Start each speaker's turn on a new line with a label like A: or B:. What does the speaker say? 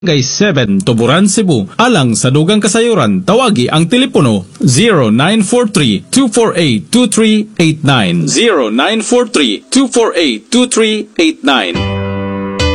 A: Barangay 7, Tuburan, Cebu. Alang sa dugang kasayuran, tawagi ang telepono 0943-248-2389. 0943-248-2389.